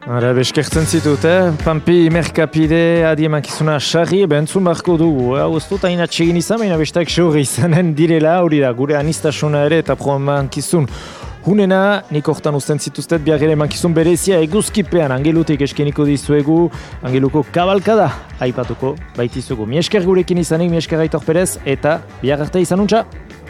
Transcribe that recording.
Ara, beskertzen zitut, Pampi merkapide adiemankizuna sarri, entzun barko dugu. Hau ez dut hain atsegin izan, baina besteak xorri izanen direla, hori da, gure anistasuna ere eta programankizun. Hunena, nik hortan usten zituztet, biar ere mankizun berezia eguzkipean, angelutik eskeniko dizuegu, angeluko kabalkada, aipatuko baitizuegu. Miesker gurekin izanik, miesker Aitor Perez, eta biar arte izanuntza.